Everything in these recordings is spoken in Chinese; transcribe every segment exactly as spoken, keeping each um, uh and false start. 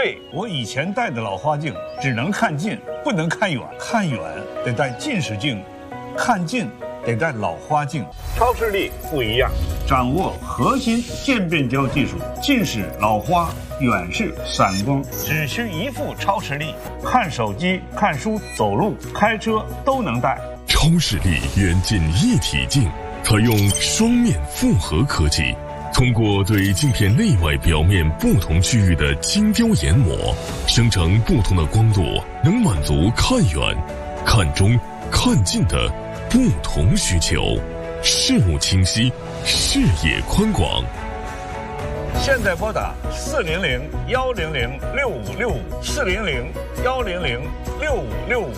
对，我以前戴的老花镜只能看近，不能看远，看远得戴近视镜，看近得戴老花镜。超视力不一样，掌握核心渐变焦技术，近视、老花、远视、散光，只需一副超视力，看手机、看书、走路、开车都能戴。 超视力远近一体镜采用双面复合科技，通过对镜片内外表面不同区域的精雕研磨，生成不同的光度，能满足看远、看中、看近的不同需求，视物清晰，视野宽广。 现在拨打四零零幺零零六五六五四零零幺零零六五六五。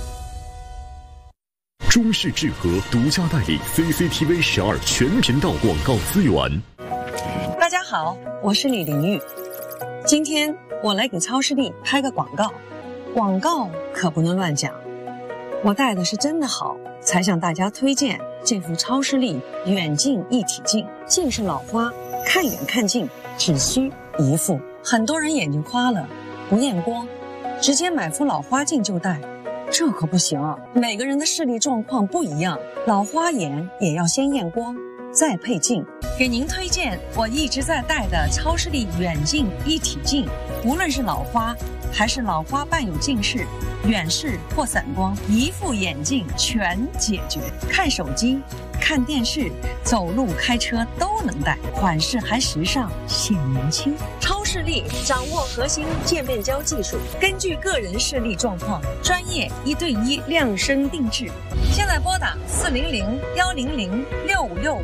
中视智和独家代理 C C T V 十二全频道广告资源。 大家好，我是李玲玉。今天我来给超视力拍个广告，广告可不能乱讲。我戴的是真的好，才向大家推荐这副超视力远近一体镜。近视老花，看远看近只需一副。很多人眼睛花了，不验光，直接买副老花镜就戴。这可不行啊！每个人的视力状况不一样，老花眼也要先验光，再配镜。给您推荐我一直在戴的超视力远近一体镜，无论是老花还是老花伴有近视、远视或散光，一副眼镜全解决。看手机、看电视、走路、开车都能戴，款式还时尚，显年轻。超视力掌握核心渐变焦技术，根据个人视力状况，专业一对一量身定制。现在拨打四零零幺零零六五六五。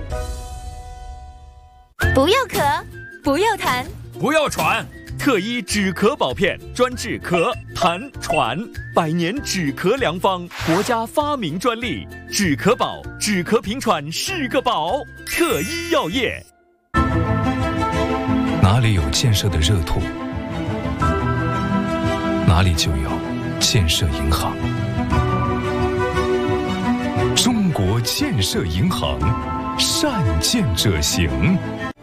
不要咳，不要痰， 不要喘。特医止咳宝片专治咳、痰、喘，百年止咳良方，国家发明专利。止咳宝，止咳平喘是个宝。特医药业。 哪里有建设的热土，哪里就有建设银行。中国建设银行，善建者行。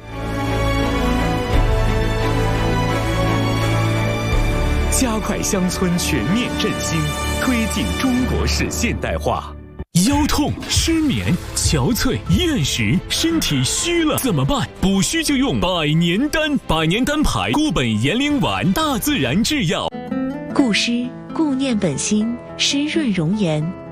加快乡村全面振兴，推进中国式现代化。腰痛、失眠、憔悴、厌食，身体虚了怎么办？补虚就用百年丹，百年丹牌固本延龄丸，大自然制药。 固湿，固念本心，湿润容颜。